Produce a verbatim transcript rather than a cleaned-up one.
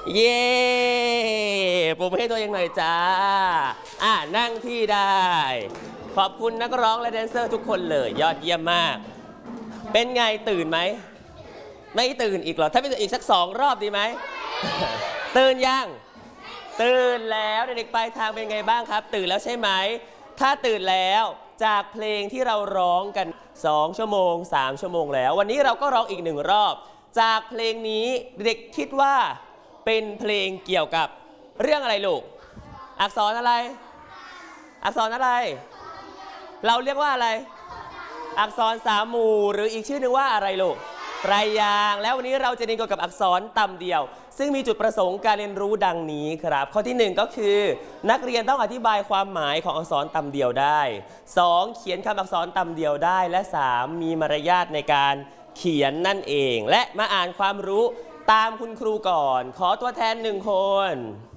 เย้ปรบมือให้ตัวเองหน่อยจ้าอ่ะนั่งที่ได้ ขอบคุณนักร้องและแดนเซอร์ทุกคนเลยยอดเยี่ยมมาก เป็นไงตื่นไหม ไม่ตื่นอีกเหรอ ถ้าไม่ตื่นอีกสักสองรอบดีไหม ตื่นยัง ตื่นแล้วเด็กๆปลายทางเป็นไงบ้างครับ ตื่นแล้วใช่ไหม ถ้าตื่นแล้วจากเพลงที่เราร้องกันสองชั่วโมงสามชั่วโมงแล้ววันนี้เราก็ร้องอีกหนึ่งรอบ จากเพลงนี้เด็กคิดว่าเป็นเพลงเกี่ยวกับเรื่องอะไรลูก อักษรอะไร อักษรอะไร เราเรียกว่าอะไร อักษรสามหมู่หรืออีกชื่อหนึ่งว่าอะไรลูกไตรยางค์แล้ววันนี้เราจะเรียนเกี่ยวกับอักษรต่ำเดี่ยว ซึ่งมีจุดประสงค์การเรียนรู้ดังนี้ครับข้อที่หนึ่งก็คือนักเรียนต้องอธิบายความหมายของอักษรต่ำเดี่ยวได้สองเขียนคำอักษรต่ำเดี่ยวได้และสามมีมารยาทในการเขียนนั่นเองและมาอ่านความรู้ตามคุณครูก่อนขอตัวแทนหนึ่งคน